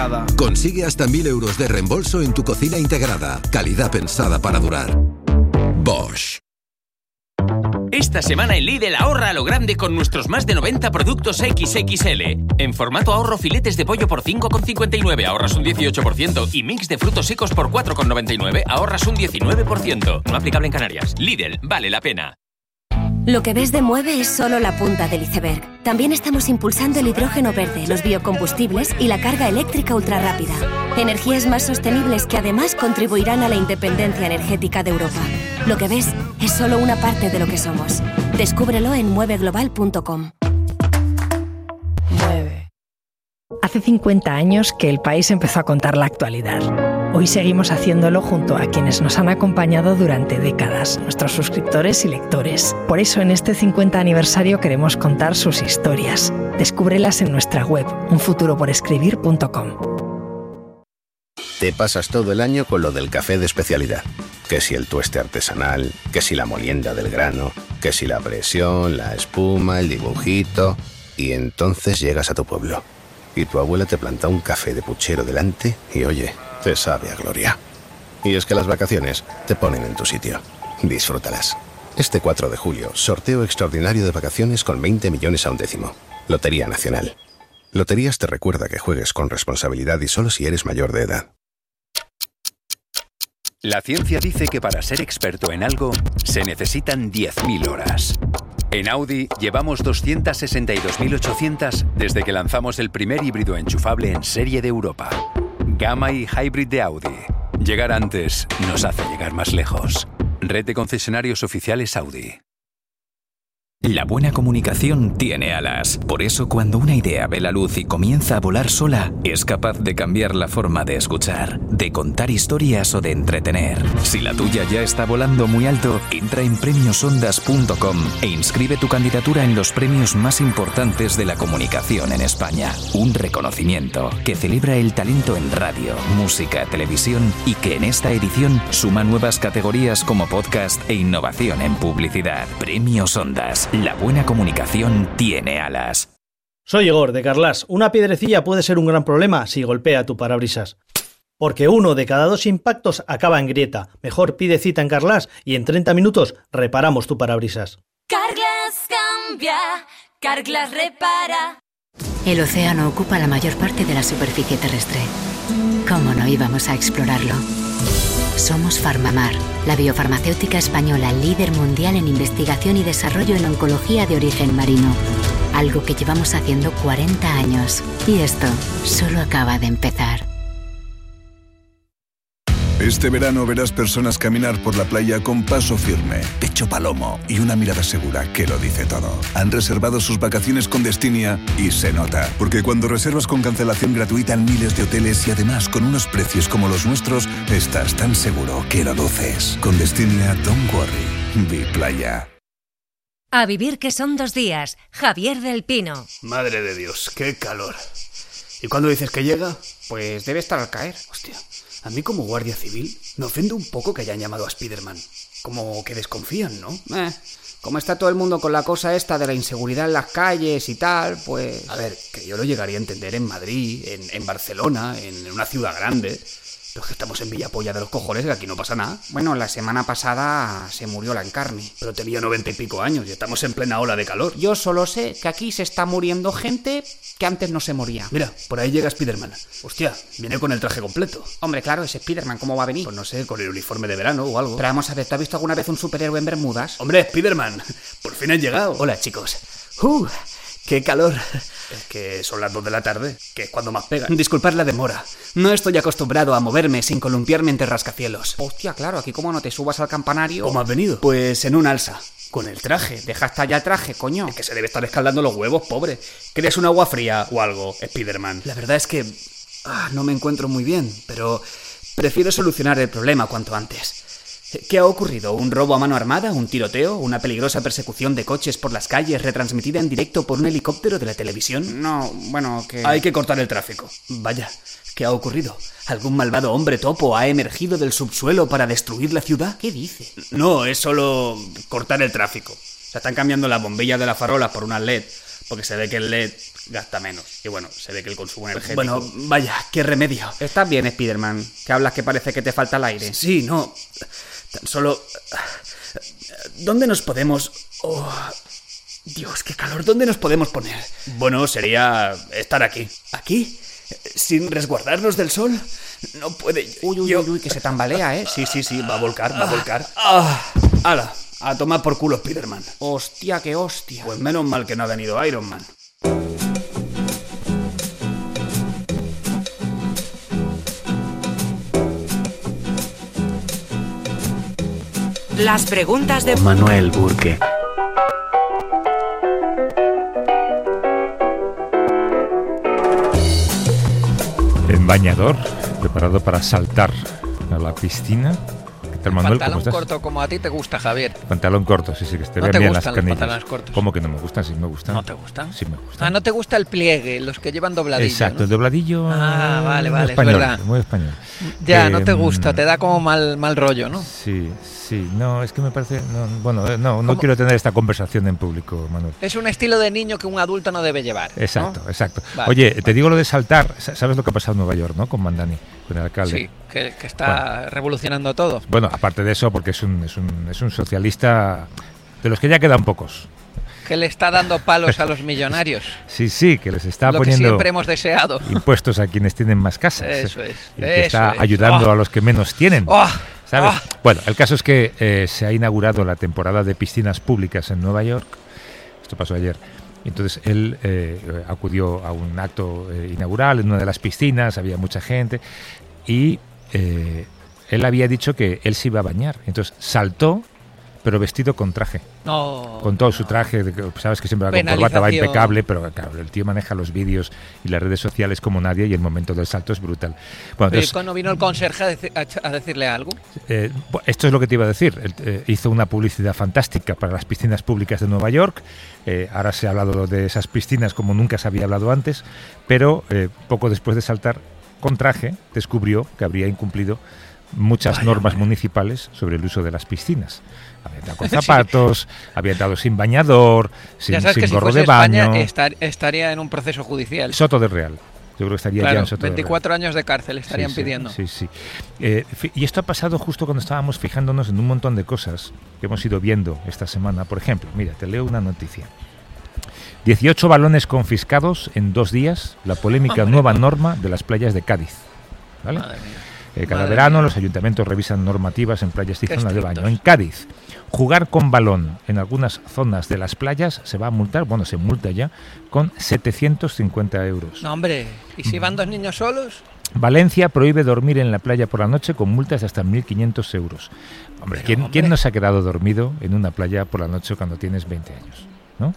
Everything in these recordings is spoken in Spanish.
Consigue hasta 1.000 euros de reembolso en tu cocina integrada. Calidad pensada para durar. Bosch. Esta semana en Lidl ahorra a lo grande con nuestros más de 90 productos XXL. En formato ahorro filetes de pollo por 5,59 ahorras un 18% y mix de frutos secos por 4,99 ahorras un 19%. No aplicable en Canarias. Lidl, vale la pena. Lo que ves de Mueve es solo la punta del iceberg. También estamos impulsando el hidrógeno verde, los biocombustibles y la carga eléctrica ultrarrápida. Energías más sostenibles que además contribuirán a la independencia energética de Europa. Lo que ves es solo una parte de lo que somos. Descúbrelo en mueveglobal.com. Mueve. Hace 50 años que el país empezó a contar la actualidad. Hoy seguimos haciéndolo junto a quienes nos han acompañado durante décadas, nuestros suscriptores y lectores. Por eso en este 50 aniversario queremos contar sus historias. Descúbrelas en nuestra web, unfuturoporescribir.com. Te pasas todo el año con lo del café de especialidad. Que si el tueste artesanal, que si la molienda del grano, que si la presión, la espuma, el dibujito... Y entonces llegas a tu pueblo. Y tu abuela te planta un café de puchero delante y oye... te sabe a gloria. Y es que las vacaciones te ponen en tu sitio. Disfrútalas. Este 4 de julio, sorteo extraordinario de vacaciones con 20 millones a un décimo. Lotería Nacional. Loterías te recuerda que juegues con responsabilidad y solo si eres mayor de edad. La ciencia dice que para ser experto en algo se necesitan 10.000 horas. En Audi llevamos 262.800 desde que lanzamos el primer híbrido enchufable en serie de Europa. Gamma y Hybrid de Audi. Llegar antes nos hace llegar más lejos. Red de concesionarios oficiales Audi. La buena comunicación tiene alas. Por eso, cuando una idea ve la luz y comienza a volar sola, es capaz de cambiar la forma de escuchar, de contar historias o de entretener. Si la tuya ya está volando muy alto, entra en premiosondas.com e inscribe tu candidatura en los premios más importantes de la comunicación en España. Un reconocimiento que celebra el talento en radio, música, televisión y que en esta edición suma nuevas categorías como podcast e innovación en publicidad. Premios Ondas. La buena comunicación tiene alas. Soy Igor, de Carglass. Una piedrecilla puede ser un gran problema si golpea tu parabrisas. Porque 1 de cada 2 impactos acaba en grieta. Mejor pide cita en Carglass y en 30 minutos reparamos tu parabrisas. Carglass cambia, Carglass repara. El océano ocupa la mayor parte de la superficie terrestre. ¿Cómo no íbamos a explorarlo? Somos Farmamar, la biofarmacéutica española líder mundial en investigación y desarrollo en oncología de origen marino. Algo que llevamos haciendo 40 años. Y esto solo acaba de empezar. Este verano verás personas caminar por la playa con paso firme, pecho palomo y una mirada segura que lo dice todo. Han reservado sus vacaciones con Destinia y se nota. Porque cuando reservas con cancelación gratuita en miles de hoteles y además con unos precios como los nuestros, estás tan seguro que lo luces. Con Destinia, don't worry. Be playa. A vivir que son 2 días. Javier del Pino. Madre de Dios, qué calor. ¿Y cuándo dices que llega? Pues debe estar al caer. Hostia. A mí como guardia civil me ofende un poco que hayan llamado a Spiderman. Como que desconfían, ¿no? Como está todo el mundo con la cosa esta de la inseguridad en las calles y tal, pues... A ver, que yo lo llegaría a entender en Madrid, en Barcelona, en una ciudad grande... Pero es que estamos en Villapolla de los cojones, que aquí no pasa nada. Bueno, la semana pasada se murió la Encarni. Pero tenía 90 y pico años y estamos en plena ola de calor. Yo solo sé que aquí se está muriendo gente que antes no se moría. Mira, por ahí llega Spiderman. Hostia, viene con el traje completo. Hombre, claro, es Spiderman, ¿cómo va a venir? Pues no sé, con el uniforme de verano o algo. Pero vamos a ver, ¿tú has visto alguna vez un superhéroe en bermudas? Hombre, Spiderman, por fin has llegado. Hola, chicos. ¡Qué calor! Es que son las 2 de la tarde, que es cuando más pega. Disculpad la demora. No estoy acostumbrado a moverme sin columpiarme entre rascacielos. Hostia, claro, aquí como no te subas al campanario... ¿Cómo has venido? Pues en un alza, con el traje. Deja hasta ya el traje, coño. Es que se debe estar escaldando los huevos, pobre. ¿Quieres un agua fría o algo, Spiderman? La verdad es que... no me encuentro muy bien, pero prefiero solucionar el problema cuanto antes. ¿Qué ha ocurrido? ¿Un robo a mano armada? ¿Un tiroteo? ¿Una peligrosa persecución de coches por las calles retransmitida en directo por un helicóptero de la televisión? No, bueno, que... Hay que cortar el tráfico. Vaya, ¿qué ha ocurrido? ¿Algún malvado hombre topo ha emergido del subsuelo para destruir la ciudad? ¿Qué dice? No, es solo cortar el tráfico. Se están cambiando las bombillas de las farolas por unas LED porque se ve que el LED gasta menos. Y bueno, se ve que el consumo energético... Bueno, vaya, qué remedio. ¿Estás bien, Spiderman? Que hablas que parece que te falta el aire. Sí, no. Tan solo... ¿Dónde nos podemos...? Oh, Dios, qué calor. ¿Dónde nos podemos poner? Bueno, sería estar aquí. ¿Aquí? ¿Sin resguardarnos del sol? No puede... Uy, que se tambalea, ¿eh? Sí, va a volcar, ¡Hala! A tomar por culo, Spiderman. Hostia, qué hostia. Pues menos mal que no ha venido Iron Man. Las preguntas de Manuel Burke. En bañador, preparado para saltar a la piscina. ¿Qué tal, Manuel? Pantalón corto como a ti te gusta, Javier. Pantalón corto, sí, que te vean bien las canillas. ¿No te gustan los pantalones cortos? ¿Cómo que no me gustan? Sí me gustan. ¿No te gustan? Sí me gustan. ¿no te gusta el pliegue? Los que llevan dobladillo. Exacto, ¿no? El dobladillo. Vale, español, es verdad. Muy español. Ya, no te gusta, te da como mal rollo, ¿no? Sí, no, es que me parece... No quiero tener esta conversación en público, Manuel. Es un estilo de niño que un adulto no debe llevar. Exacto. Vale. Oye, te digo lo de saltar. ¿Sabes lo que ha pasado en Nueva York, no? Con Mandani, con el alcalde. Sí, que está revolucionando todo. Bueno, aparte de eso, porque es un socialista de los que ya quedan pocos. Que le está dando palos a los millonarios. Sí, que les está lo poniendo que siempre hemos deseado. Impuestos a quienes tienen más casas. Eso es. Y que está ayudando a los que menos tienen. ¿Sabes? Bueno, el caso es que se ha inaugurado la temporada de piscinas públicas en Nueva York. Esto pasó ayer. Entonces él acudió a un acto inaugural en una de las piscinas, había mucha gente y él había dicho que él se iba a bañar. Entonces saltó, pero vestido con traje. Con todo su traje, sabes que siempre va con corbata, va impecable, pero claro, el tío maneja los vídeos y las redes sociales como nadie y el momento del salto es brutal. Bueno, entonces, ¿cuándo vino el conserje a decirle algo? Esto es lo que te iba a decir. Él, hizo una publicidad fantástica para las piscinas públicas de Nueva York. Ahora se ha hablado de esas piscinas como nunca se había hablado antes, pero poco después de saltar con traje descubrió que habría incumplido muchas normas municipales sobre el uso de las piscinas. Había entrado con zapatos, había entrado sin bañador, sin gorro de baño. España estaría en un proceso judicial. Soto del Real. Yo creo que estaría ya en Soto 24 años de cárcel estarían pidiendo. Sí. Y esto ha pasado justo cuando estábamos fijándonos en un montón de cosas que hemos ido viendo esta semana. Por ejemplo, mira, te leo una noticia. 18 balones confiscados en 2 días, la polémica nueva norma de las playas de Cádiz. ¿Vale? Madre mía. Cada verano los ayuntamientos revisan normativas en playas y zonas de baño. En Cádiz, jugar con balón en algunas zonas de las playas se va a multar, se multa ya, con 750 euros. No, hombre, ¿y si van 2 niños solos? Valencia prohíbe dormir en la playa por la noche con multas de hasta 1.500 euros. Hombre, ¿quién no se ha quedado dormido en una playa por la noche cuando tienes 20 años? ¿No?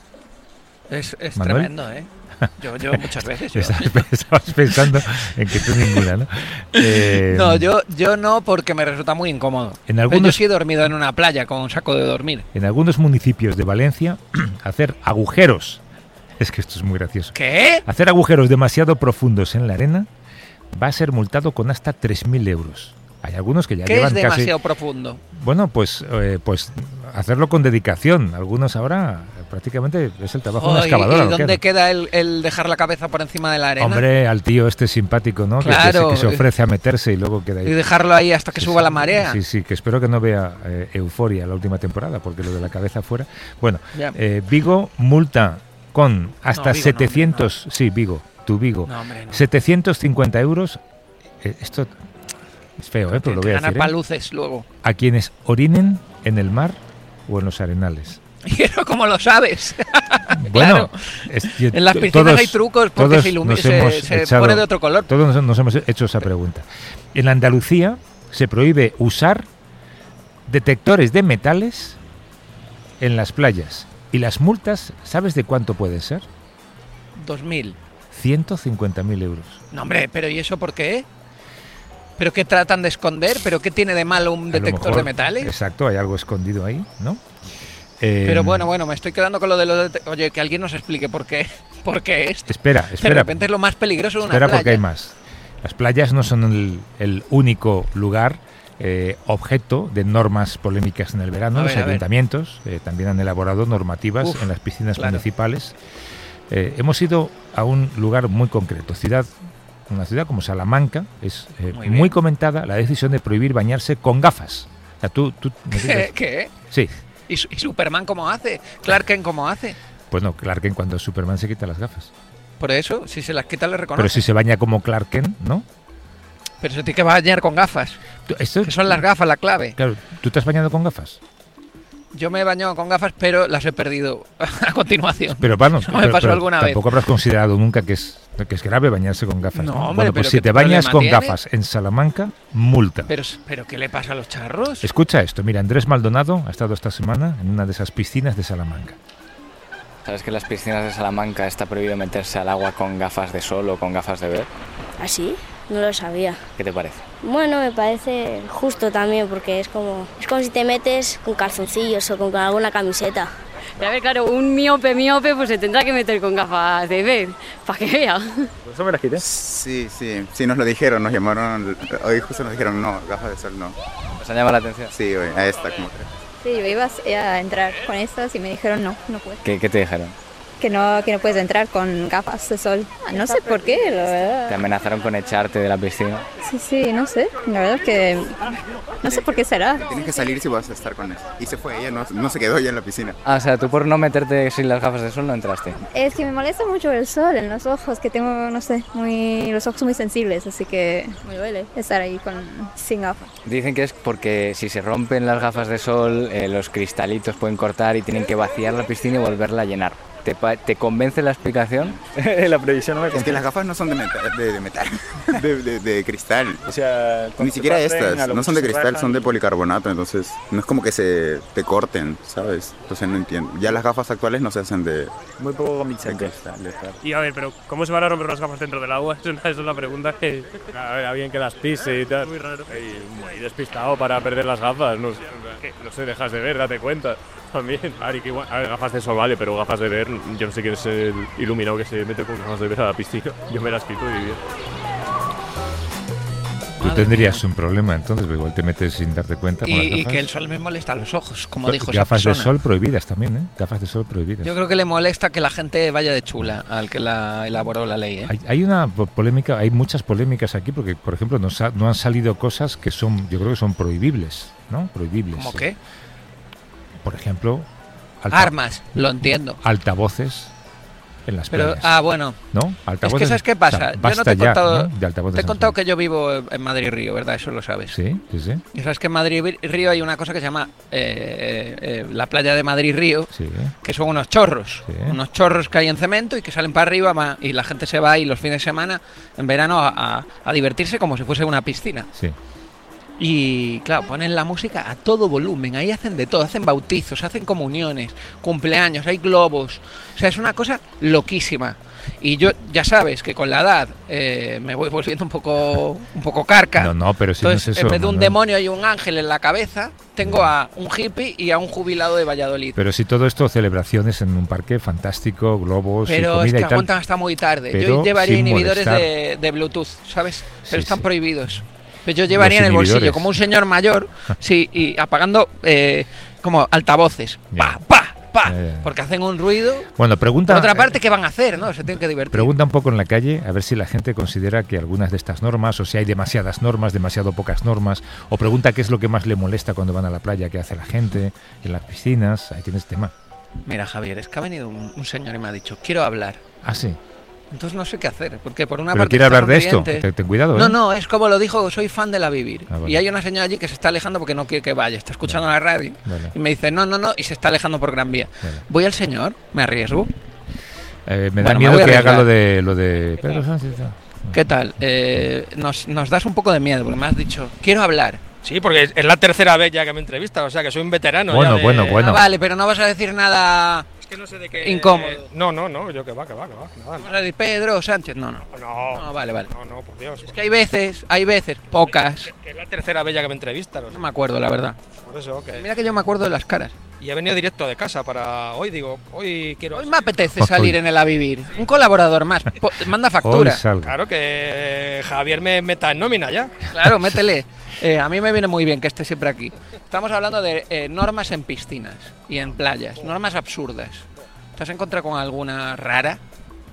Es tremendo, ¿eh? Yo muchas veces. Estabas pensando en que tú ninguna, ¿no? No, yo no, porque me resulta muy incómodo. Yo sí he dormido en una playa con un saco de dormir. En algunos municipios de Valencia, hacer agujeros, es que esto es muy gracioso. ¿Qué? Hacer agujeros demasiado profundos en la arena va a ser multado con hasta 3.000 euros. Hay algunos que ya llevan casi... ¿Qué es demasiado profundo? Bueno, pues hacerlo con dedicación. Algunos ahora prácticamente es el trabajo de una excavadora. ¿Y dónde queda el dejar la cabeza por encima de la arena? Hombre, al tío este simpático, ¿no? Claro. Que se ofrece a meterse y luego queda ahí. Y dejarlo ahí hasta que suba la marea. Sí, que espero que no vea Euforia la última temporada, porque lo de la cabeza fuera... Bueno, Vigo multa con hasta Vigo 700... No. Sí, Vigo, tu Vigo. No, hombre, no. 750 euros. Esto... Es feo, pero lo voy a decir. Gana paluces luego. A quienes orinen en el mar o en los arenales. Pero ¿cómo lo sabes? Bueno, claro. En las piscinas hay trucos porque se pone de otro color. Todos nos hemos hecho esa pregunta. En Andalucía se prohíbe usar detectores de metales en las playas. Y las multas, ¿sabes de cuánto pueden ser? 2.000. 150.000 euros. No, hombre, pero ¿y eso por qué? ¿Pero qué tratan de esconder? ¿Pero qué tiene de malo un detector de metales? Exacto, hay algo escondido ahí, ¿no? Pero bueno, me estoy quedando con lo de los Oye, que alguien nos explique por qué esto. Espera. De repente es lo más peligroso de una playa. Espera, porque hay más. Las playas no son el único lugar objeto de normas polémicas en el verano. Los ayuntamientos también han elaborado normativas en las piscinas municipales Hemos ido a un lugar muy concreto, una ciudad como Salamanca, es muy comentada la decisión de prohibir bañarse con gafas. O sea, tú ¿Qué? Sí. ¿Y Superman cómo hace? ¿Clark Kent cómo hace? Pues no, Clark Kent cuando Superman se quita las gafas. Por eso, si se las quita le reconoce. Pero si se baña como Clark Kent, ¿no? Pero se tiene que bañar con gafas. Que son las gafas la clave. Claro, ¿tú te has bañado con gafas? Yo me he bañado con gafas, pero las he perdido a continuación. Pero bueno, me pasó alguna vez. Tampoco habrás considerado nunca que es grave bañarse con gafas. No, hombre, bueno, pues pero si te bañas con gafas en Salamanca, multa. Pero ¿qué le pasa a los charros? Escucha esto, mira, Andrés Maldonado ha estado esta semana en una de esas piscinas de Salamanca. ¿Sabes que en las piscinas de Salamanca está prohibido meterse al agua con gafas de sol o con gafas de ver? ¿Ah, sí? No lo sabía. ¿Qué te parece? Bueno, me parece justo también, porque es como si te metes con calzoncillos o con alguna camiseta. A ver, claro, un miope pues se tendrá que meter con gafas de ver, para que vea. ¿Eso me las quité? Sí, nos lo dijeron, nos llamaron, hoy justo nos dijeron no, gafas de sol no. ¿Os ha llamado la atención? Sí, hoy, a esta como tres. Sí, yo iba a entrar con estas y me dijeron no puedes. ¿Qué te dijeron? Que no puedes entrar con gafas de sol. No sé por qué, la verdad. ¿Te amenazaron con echarte de la piscina? Sí, no sé. La verdad es que no sé por qué será. Tienes que salir si vas a estar con eso. Y se fue, ella no se quedó ya en la piscina. Ah, o sea, tú por no meterte sin las gafas de sol no entraste. Es que me molesta mucho el sol en los ojos, que tengo, no sé, los ojos muy sensibles, así que me duele estar ahí sin gafas. Dicen que es porque si se rompen las gafas de sol, los cristalitos pueden cortar y tienen que vaciar la piscina y volverla a llenar. ¿Te convence la explicación? La previsión no me convence. Es que las gafas no son de metal, de cristal. O sea, ni siquiera estas, no son de cristal, son de policarbonato, entonces no es como que te corten, ¿sabes? Entonces no entiendo. Ya las gafas actuales no se hacen de... Muy poco de cristal. Y a ver, pero ¿cómo se van a romper las gafas dentro del agua? Esa es la pregunta que... A ver, alguien que las pise y tal. Muy raro. Muy despistado para perder las gafas. No sé, dejas de ver, date cuenta. También, a ver, gafas de sol vale, pero gafas de ver, yo no sé quién es el iluminado que se mete con gafas de ver a la piscina. Yo me las quito y bien. Tú tendrías un problema entonces, igual te metes sin darte cuenta con las gafas. Y que el sol me molesta los ojos, como dijo esa gafas persona. de sol prohibidas también, ¿eh? Gafas de sol prohibidas. Yo creo que le molesta que la gente vaya de chula al que la elaboró la ley, ¿eh? Hay una polémica, hay muchas polémicas aquí, porque, por ejemplo, no han salido cosas que yo creo que son prohibibles, ¿no? Prohibibles. ¿Cómo qué? Por ejemplo... Armas, lo entiendo. Altavoces en las playas. Bueno. ¿No? Altavoces. Es que ¿sabes qué pasa? O sea, yo no te he contado, ¿no? De altavoces. Te he contado que yo vivo en Madrid-Río, ¿verdad? Eso lo sabes. Sí. Y sabes que en Madrid-Río hay una cosa que se llama la playa de Madrid-Río, que son unos chorros. Sí. Unos chorros que hay en cemento y que salen para arriba y la gente se va ahí los fines de semana, en verano, a divertirse como si fuese una piscina. Sí. Y claro, ponen la música a todo volumen, ahí hacen de todo, hacen bautizos, hacen comuniones, cumpleaños, hay globos, o sea, es una cosa loquísima. Y yo, ya sabes, que con la edad me voy volviendo un poco carca. No, pero si entonces, no es eso. En vez de un demonio y un ángel en la cabeza, tengo a un hippie y a un jubilado de Valladolid. Pero si todo esto, celebraciones en un parque fantástico, globos y comida y tal. Pero es que aguantan hasta muy tarde. Yo llevaría inhibidores de Bluetooth, ¿sabes? Pero están prohibidos. Pues yo llevaría en el bolsillo como un señor mayor, sí, y apagando como altavoces, pa, porque hacen un ruido. Bueno, pregunta. Por otra parte, ¿qué van a hacer? ¿No? Se tienen que divertir. Pregunta un poco en la calle a ver si la gente considera que algunas de estas normas, o si hay demasiadas normas, demasiado pocas normas, o pregunta qué es lo que más le molesta cuando van a la playa, qué hace la gente en las piscinas. Ahí tienes tema. Mira, Javier, es que ha venido un señor y me ha dicho, quiero hablar. Ah, sí. Entonces no sé qué hacer, porque por una ¿Pero parte... quiere hablar de esto? Ten cuidado, ¿eh? No, es como lo dijo, soy fan de la Vivir. Vale. Y hay una señora allí que se está alejando porque no quiere que vaya, está escuchando la radio. Vale. Y me dice, no, y se está alejando por Gran Vía. Vale. Voy al señor, me arriesgo. Me da miedo que haga lo de Pedro Sánchez. ¿Qué tal? Nos das un poco de miedo, porque me has dicho, quiero hablar. Sí, porque es la tercera vez ya que me entrevistas, o sea que soy un veterano. Bueno. Ah, vale, pero no vas a decir nada... Es que no sé de qué... Incómodo. No, yo que va. Nada. ¿Vas a decir Pedro Sánchez? No, vale. No, por Dios. Es que hay veces, pocas. Que es la tercera vez ya que me entrevistas. No me acuerdo, la verdad. Por eso, que... Mira que yo me acuerdo de las caras. Y he venido directo de casa para hoy, hoy quiero... Hoy me apetece salir en el A Vivir. Un colaborador más. Manda factura. Claro que Javier me meta en nómina ya. Claro, métele. A mí me viene muy bien que esté siempre aquí. Estamos hablando de normas en piscinas y en playas. Normas absurdas. ¿Te has encontrado con alguna rara?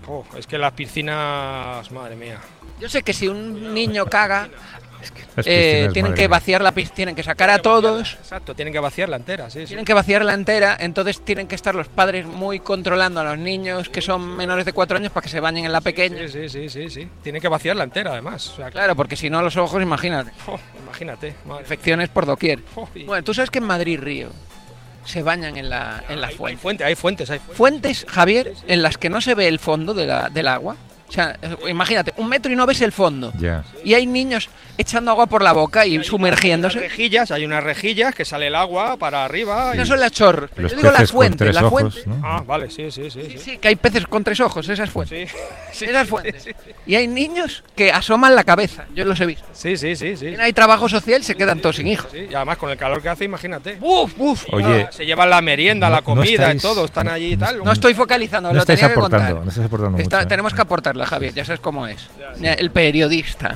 Es que las piscinas, madre mía. Yo sé que si un niño caga, piscinas, tienen que vaciar la piscina, tienen que sacar a todos. Exacto, tienen que vaciarla entera, sí. Tienen que vaciarla entera, entonces tienen que estar los padres muy controlando a los niños que son menores de 4 años para que se bañen en la pequeña. Sí. Tienen que vaciarla entera, además. O sea, claro, porque si no los ojos, imagínate. Imagínate. Madre. Infecciones por doquier. Bueno, tú sabes que en Madrid Río se bañan en la fuente. Hay fuentes. Fuentes, Javier, en las que no se ve el fondo del agua. O sea, imagínate, 1 metro y no ves el fondo. Ya. Y hay niños echando agua por la boca y sumergiéndose. Hay unas rejillas que sale el agua para arriba. No son las chorros. Yo digo las fuentes. La fuente. ¿No? Ah, vale, sí. Sí, que hay peces con 3 ojos, esas fuentes. Sí. Esas fuentes. Y hay niños que asoman la cabeza. Yo los he visto. Sí. Hay trabajo social, se quedan todos sin hijos. Sí, y además con el calor que hace, imagínate. ¡Uf! Oye, se llevan la merienda, la comida y todo, están allí y tal. No estoy focalizando, lo tenía que contar. No estáis aportando mucho. Tenemos que aportarla, Javier, ya sabes cómo es. El periodista.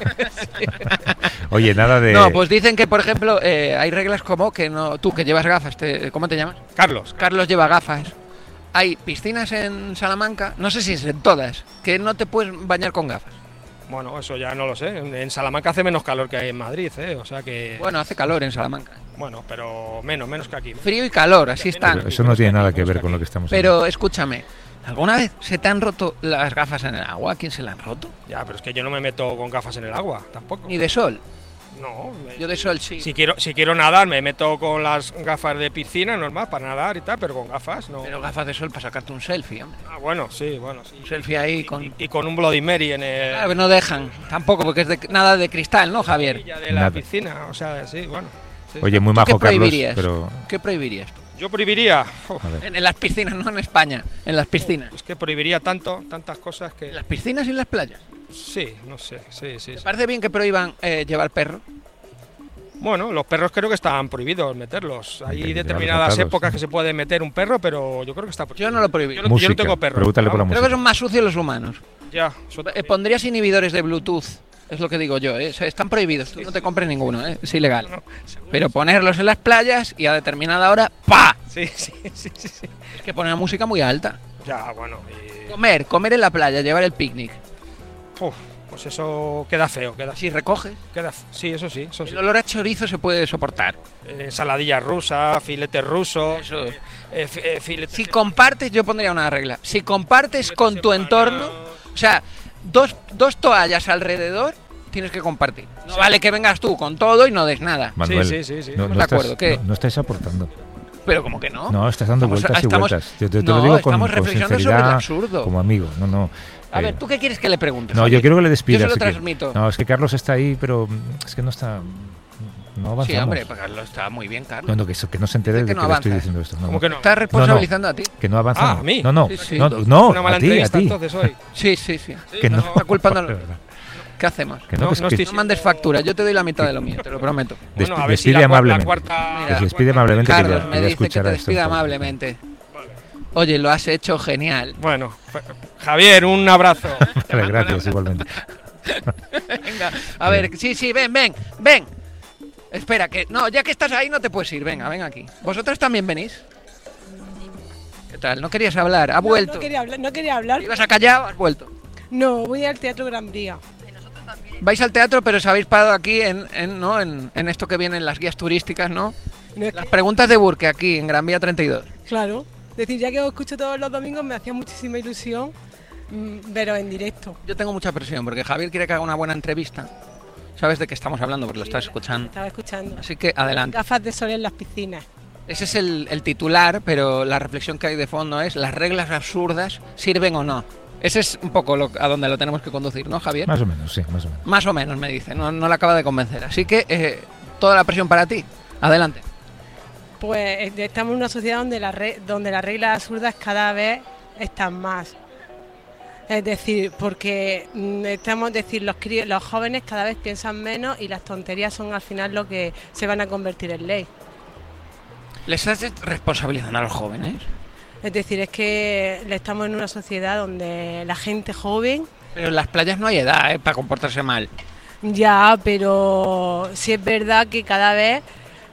Oye, nada de... No, pues dicen que, por ejemplo, hay reglas como que no... Tú, que llevas gafas, ¿cómo te llamas? Carlos. Carlos lleva gafas. Hay piscinas en Salamanca, no sé si es en todas, que no te puedes bañar con gafas. Bueno, eso ya no lo sé. En Salamanca hace menos calor que hay en Madrid, o sea que... Bueno, hace calor en Salamanca. Bueno, pero menos que aquí. Frío y calor, así están. Pero eso no tiene nada que ver con lo que estamos hablando. Pero hablando. Escúchame, ¿alguna vez se te han roto las gafas en el agua? ¿Quién se las han roto? Ya, pero es que yo no me meto con gafas en el agua, tampoco. ¿Ni de sol? No. Yo de sol sí. Si quiero nadar, me meto con las gafas de piscina, normal, para nadar y tal, pero con gafas no. Pero gafas de sol para sacarte un selfie, hombre. Ah, bueno, sí. Un selfie ahí con... Y con un Bloody Mary en el... Claro, no dejan, tampoco, porque es nada de cristal, ¿no, Javier? De la piscina, o sea, sí, bueno. Sí. Oye, muy majo, Carlos, pero... ¿Qué prohibirías tú? Yo prohibiría... En las piscinas, no en España, en las piscinas. Es que prohibiría tantas cosas que... ¿En las piscinas y en las playas? Sí, no sé, sí. ¿Te parece bien que prohíban llevar perro? Bueno, los perros creo que están prohibidos meterlos. Hay determinadas épocas que se puede meter un perro, pero yo creo que está prohibido. Yo no lo prohibí. Yo no tengo perro. Pregúntale por la música. Creo que son más sucios los humanos. Ya. Pondrías inhibidores de Bluetooth, es lo que digo yo. Están prohibidos, tú no te compres ninguno, es ilegal. No, pero ponerlos en las playas y a determinada hora, ¡pa! Sí. Es que poner la música muy alta. Ya, bueno. Comer en la playa, llevar el picnic. Pues eso queda feo. Si recoges. Sí, eso sí. El olor a chorizo se puede soportar. Ensaladilla rusa, filetes rusos. Si compartes, yo pondría una regla. Si compartes con tu entorno, o sea, dos toallas alrededor, tienes que compartir. No vale que vengas tú con todo y no des nada. Manuel, sí. No, de acuerdo. ¿Qué? No estáis aportando. Pero como que no. No, estás dando vueltas y vueltas. Yo te lo digo con reflexionando sinceridad, sobre el absurdo. como amigo. No. A ver, ¿tú qué quieres que le preguntes? No, yo quiero que le despidas. Yo se lo transmito. No, es que Carlos está ahí, pero es que no está... No avanzamos. Sí, hombre, Carlos está muy bien, Carlos. No, que no se entere de que le estoy diciendo esto. ¿Cómo que no? Estás responsabilizando a ti. Que no avanzamos. ¿A mí? No, sí. No, una mala a ti, entrevista, a ti. entonces hoy. Sí. Que no. Está culpando. ¿Qué hacemos? No mandes factura, yo te doy la mitad de lo mío, te lo prometo. Bueno, a ver despide si amablemente. Mira, despide amablemente. Carlos que me dice que te despida esto amablemente. Oye, lo has hecho genial. Bueno, Javier, un abrazo. Vale, gracias, igualmente. Venga, a ver, sí, ven. Espera, que no, ya que estás ahí no te puedes ir, ven aquí. ¿Vosotros también venís? ¿Qué tal? ¿No querías hablar? ¿Ha vuelto? No quería hablar. ¿Ibas a callar o has vuelto? No, voy al Teatro Gran Vía. Vais al teatro, pero os habéis parado aquí en esto que vienen las guías turísticas, ¿no? Las preguntas de Burke aquí en Gran Vía 32. Claro. Es decir, ya que os escucho todos los domingos, me hacía muchísima ilusión veros en directo. Yo tengo mucha presión porque Javier quiere que haga una buena entrevista. ¿Sabes de qué estamos hablando? Porque lo estás escuchando. Estaba escuchando. Así que adelante. Gafas de sol en las piscinas. Ese es el titular, pero la reflexión que hay de fondo es: ¿las reglas absurdas sirven o no? Ese es un poco a donde lo tenemos que conducir, ¿no, Javier? Más o menos, sí, más o menos. Más o menos, me dice. No le acaba de convencer. Así que toda la presión para ti. Adelante. Pues estamos en una sociedad donde las reglas absurdas cada vez están más. Es decir, porque los jóvenes cada vez piensan menos y las tonterías son al final lo que se van a convertir en ley. ¿Les estás responsabilizando a los jóvenes? Es decir, es que estamos en una sociedad donde la gente joven... Pero en las playas no hay edad para comportarse mal. Ya, pero sí es verdad que cada vez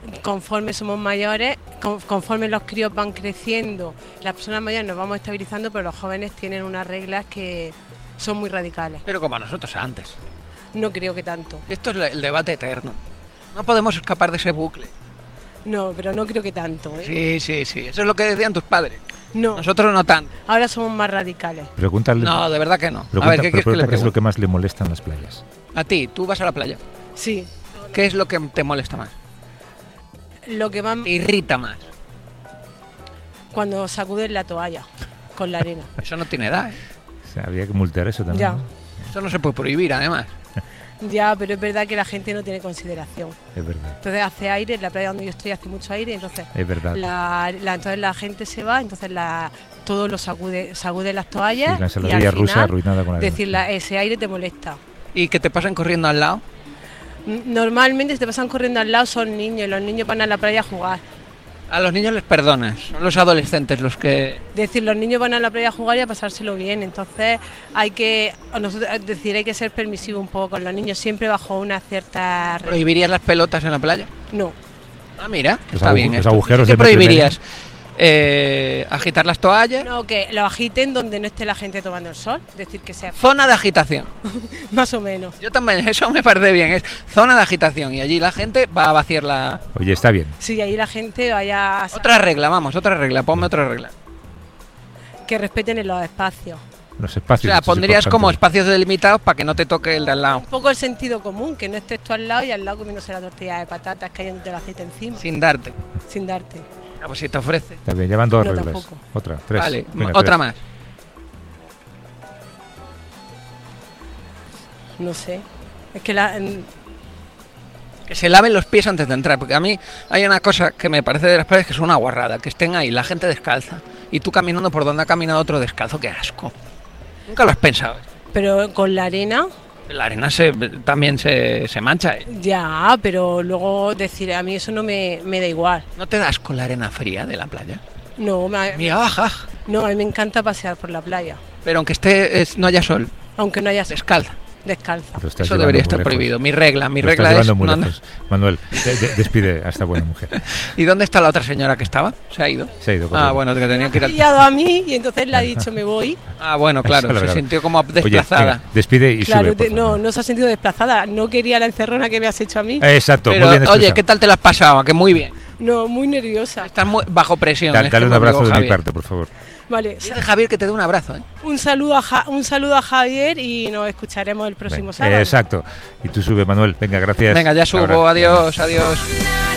conforme somos mayores, conforme los críos van creciendo, las personas mayores nos vamos estabilizando, pero los jóvenes tienen unas reglas que son muy radicales. Pero como a nosotros antes. No creo que tanto. Esto es el debate eterno. No podemos escapar de ese bucle. No, pero no creo que tanto, ¿eh? Sí. Eso es lo que decían tus padres. No. Nosotros no tanto. Ahora somos más radicales. Pregúntale. No, de verdad que no. A ver, ¿qué quieres que le pregunte? ¿Qué es lo que más le molesta en las playas? A ti, tú vas a la playa. Sí. ¿Qué es lo que te molesta más? Lo que más... Te irrita más. Cuando sacuden la toalla con la arena. Eso no tiene edad, ¿eh? O sea, había que multar eso también. Ya. ¿No? Eso no se puede prohibir, además. Ya, pero es verdad que la gente no tiene consideración. Es verdad. Entonces hace aire, en la playa donde yo estoy hace mucho aire, entonces es verdad. Entonces la gente se va, entonces todos los sacuden las toallas. Sí, la ensaladilla rusa arruinada con la arena. Decir, ese aire te molesta. ¿Y que te pasan corriendo al lado? Normalmente si te pasan corriendo al lado son niños, los niños van a la playa a jugar. A los niños les perdonas, son los adolescentes los que... Decir, los niños van a la playa a jugar y a pasárselo bien, entonces hay que ser permisivo un poco con los niños, siempre bajo una cierta... ¿Prohibirías las pelotas en la playa? No. Ah, mira, está bien. Los agujeros ¿Qué prohibirías? ¿Agitar las toallas? No, que lo agiten donde no esté la gente tomando el sol, es decir, que sea... Zona de agitación. Más o menos. Yo también, eso me parece bien, es zona de agitación y allí la gente va a vaciar la... Oye, está bien. Sí, allí la gente vaya... Otra regla, ponme otra regla. Que respeten en los espacios. Los espacios. O sea, pondrías como espacios delimitados para que no te toque el de al lado. Un poco el sentido común, que no estés tú al lado y al lado comiéndose la tortilla de patatas cayéndote el aceite encima. Sin darte. Ah, pues si te ofrece. Está bien, llevan 2 reglas. Tampoco. Otra, 3. Vale, venga, otra 3. más. No sé. Es que que se laven los pies antes de entrar, porque a mí hay una cosa que me parece de las playas que es una guarrada, que estén ahí la gente descalza y tú caminando por donde ha caminado otro descalzo, qué asco. Nunca lo has pensado. Pero con la arena... La arena también se mancha, ¿eh? Ya, pero luego decir, a mí eso no me da igual. ¿No te das con la arena fría de la playa? No, mira, baja. No, a mí me encanta pasear por la playa. Pero aunque no haya sol. Aunque no haya sol. Descalza. Eso debería estar prohibido. Mi regla es... Manuel, despide a esta buena mujer. ¿Y dónde está la otra señora que estaba? ¿Se ha ido? Se ha ido. Bueno, que tenía que ir al... pillado a mí y entonces le ha dicho me voy. Ah, bueno, claro, se sintió como desplazada. Oye, venga, despide y claro, sube. No se ha sentido desplazada. No quería la encerrona que me has hecho a mí. Exacto, pero, muy bien. Oye, ¿qué tal te la has pasado? Que muy bien. No, muy nerviosa. Estás muy bajo presión. Dale un abrazo de mi parte, por favor. Vale. Dice Javier que te dé un abrazo, ¿eh? Un saludo a Javier y nos escucharemos el próximo sábado. Exacto. Y tú sube, Manuel. Venga, gracias. Venga, ya subo. Adiós.